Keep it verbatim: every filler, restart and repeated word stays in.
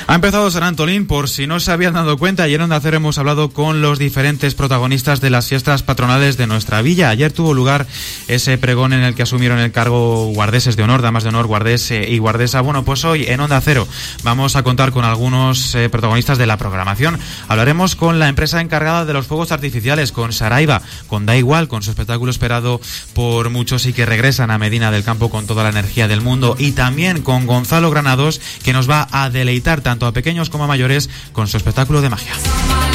Ha empezado San Antolín, por si no se habían dado cuenta. Ayer en Onda Cero hemos hablado con los diferentes protagonistas de las fiestas patronales de nuestra villa. Ayer tuvo lugar ese pregón en el que asumieron el cargo guardeses de honor, damas de honor, guardés eh, y guardesa. Bueno, pues hoy en Onda Cero vamos a contar con algunos eh, protagonistas de la programación. Hablaremos con la empresa encargada de los fuegos artificiales, con Saraiva, con Da Igual, con su espectáculo esperado por muchos y que regresan a Medina del Campo con toda la energía del mundo, y también con Gonzalo Granados, que nos va a deleitar tanto a pequeños como a mayores con su espectáculo de magia.